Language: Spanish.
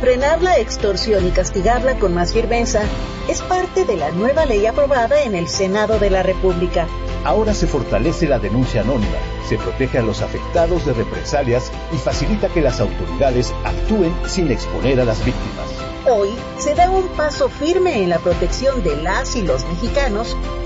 Frenar la extorsión y castigarla con más firmeza es parte de la nueva ley aprobada en el Senado de la República. Ahora se fortalece la denuncia anónima, se protege a los afectados de represalias y facilita que las autoridades actúen sin exponer a las víctimas. Hoy se da un paso firme en la protección de las y los mexicanos